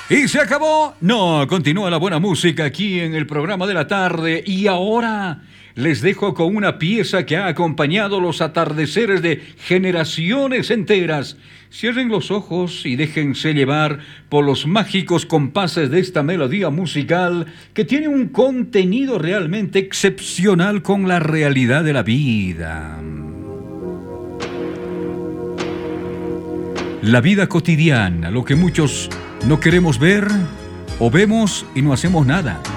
¿Y se acabó? No, continúa la buena música aquí en el programa de la tarde. Y ahora les dejo con una pieza que ha acompañado los atardeceres de generaciones enteras. Cierren los ojos y déjense llevar por los mágicos compases de esta melodía musical que tiene un contenido realmente excepcional con la realidad de la vida. La vida cotidiana, lo que muchos no queremos ver o vemos y no hacemos nada.